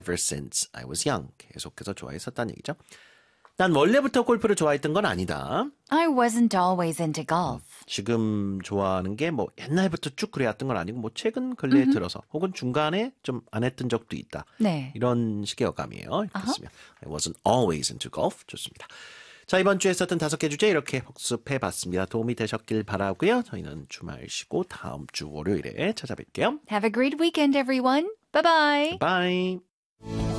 ever since I was young. 계속해서 좋아했었다는 얘기죠. 난 원래부터 골프를 좋아했던 건 아니다. I wasn't always into golf. 지금 좋아하는 게 뭐 옛날부터 쭉 그래왔던 건 아니고 뭐 최근 근래에 들어서 혹은 중간에 좀 안 했던 적도 있다. 네. 이런 식의 어감이에요. 이렇게 쓰면 I wasn't always into golf. 좋습니다. 자, 이번 주에 썼던 5개 주제 이렇게 복습해봤습니다. 도움이 되셨길 바라고요. 저희는 주말 쉬고 다음 주 월요일에 찾아뵐게요. Have a great weekend, everyone. Bye-bye. Bye.